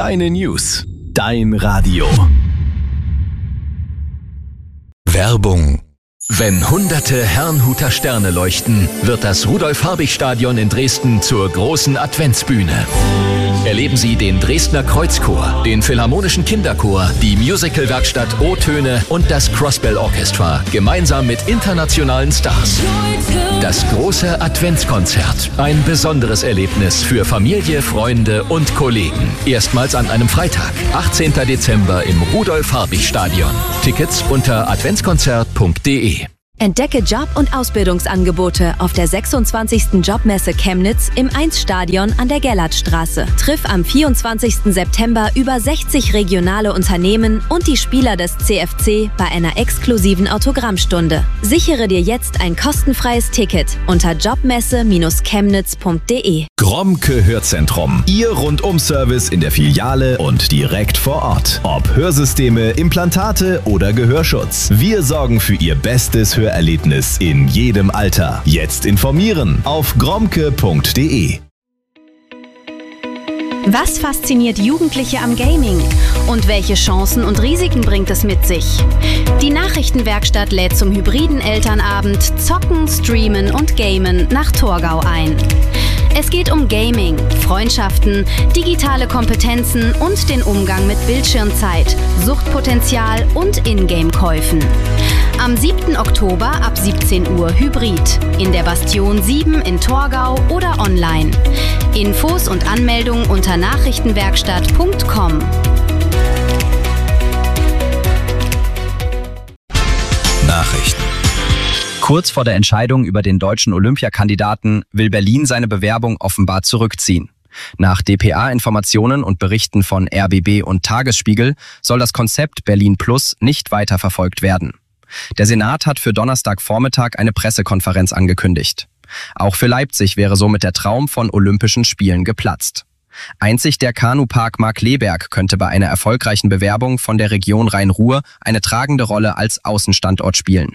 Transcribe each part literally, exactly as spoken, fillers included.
Deine News. Dein Radio. Werbung. Wenn hunderte Herrnhuter Sterne leuchten, wird das Rudolf-Habich-Stadion in Dresden zur großen Adventsbühne. Erleben Sie den Dresdner Kreuzchor, den Philharmonischen Kinderchor, die Musicalwerkstatt O-Töne und das Crossbell Orchestra gemeinsam mit internationalen Stars. Das große Adventskonzert. Ein besonderes Erlebnis für Familie, Freunde und Kollegen. Erstmals an einem Freitag, achtzehnten Dezember im Rudolf-Habich-Stadion. Tickets unter adventskonzert punkt de. Entdecke Job- und Ausbildungsangebote auf der sechsundzwanzigsten Jobmesse Chemnitz im eins-Stadion an der Gerlandstraße. Triff am vierundzwanzigsten September über sechzig regionale Unternehmen und die Spieler des C F C bei einer exklusiven Autogrammstunde. Sichere dir jetzt ein kostenfreies Ticket unter jobmesse Bindestrich chemnitz punkt de. Gromke Hörzentrum. Ihr Rundum-Service in der Filiale und direkt vor Ort. Ob Hörsysteme, Implantate oder Gehörschutz. Wir sorgen für Ihr bestes Hörerlebnis in jedem Alter. Jetzt informieren auf gromke punkt de. Was fasziniert Jugendliche am Gaming? Und welche Chancen und Risiken bringt es mit sich? Die Nachrichtenwerkstatt lädt zum hybriden Elternabend Zocken, Streamen und Gamen nach Torgau ein. Es geht um Gaming, Freundschaften, digitale Kompetenzen und den Umgang mit Bildschirmzeit, Suchtpotenzial und Ingame-Käufen. Am siebten Oktober ab siebzehn Uhr Hybrid. In der Bastion sieben in Torgau oder online. Infos und Anmeldung unter nachrichtenwerkstatt punkt com. Nachrichten. Kurz vor der Entscheidung über den deutschen Olympiakandidaten will Berlin seine Bewerbung offenbar zurückziehen. Nach d p A-Informationen und Berichten von R B B und Tagesspiegel soll das Konzept Berlin Plus nicht weiterverfolgt werden. Der Senat hat für Donnerstagvormittag eine Pressekonferenz angekündigt. Auch für Leipzig wäre somit der Traum von Olympischen Spielen geplatzt. Einzig der Kanupark Markkleeberg könnte bei einer erfolgreichen Bewerbung von der Region Rhein-Ruhr eine tragende Rolle als Außenstandort spielen.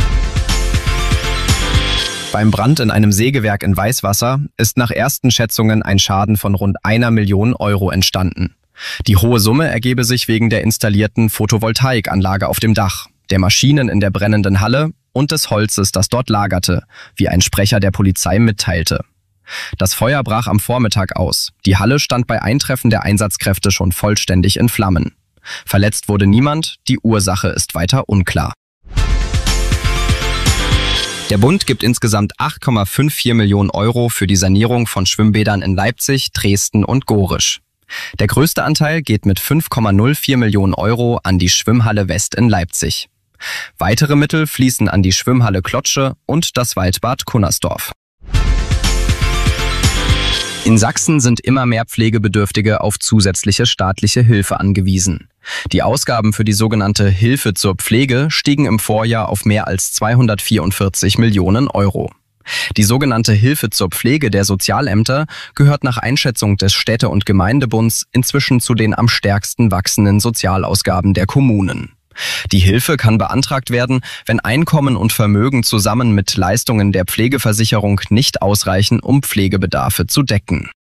Beim Brand in einem Sägewerk in Weißwasser ist nach ersten Schätzungen ein Schaden von rund einer Million Euro entstanden. Die hohe Summe ergebe sich wegen der installierten Photovoltaikanlage auf dem Dach, der Maschinen in der brennenden Halle und des Holzes, das dort lagerte, wie ein Sprecher der Polizei mitteilte. Das Feuer brach am Vormittag aus. Die Halle stand bei Eintreffen der Einsatzkräfte schon vollständig in Flammen. Verletzt wurde niemand, die Ursache ist weiter unklar. Der Bund gibt insgesamt acht Komma vierundfünfzig Millionen Euro für die Sanierung von Schwimmbädern in Leipzig, Dresden und Gorisch. Der größte Anteil geht mit fünf Komma null vier Millionen Euro an die Schwimmhalle West in Leipzig. Weitere Mittel fließen an die Schwimmhalle Klotsche und das Waldbad Cunnersdorf. In Sachsen sind immer mehr Pflegebedürftige auf zusätzliche staatliche Hilfe angewiesen. Die Ausgaben für die sogenannte Hilfe zur Pflege stiegen im Vorjahr auf mehr als zweihundertvierundvierzig Millionen Euro. Die sogenannte Hilfe zur Pflege der Sozialämter gehört nach Einschätzung des Städte- und Gemeindebunds inzwischen zu den am stärksten wachsenden Sozialausgaben der Kommunen. Die Hilfe kann beantragt werden, wenn Einkommen und Vermögen zusammen mit Leistungen der Pflegeversicherung nicht ausreichen, um Pflegebedarfe zu decken.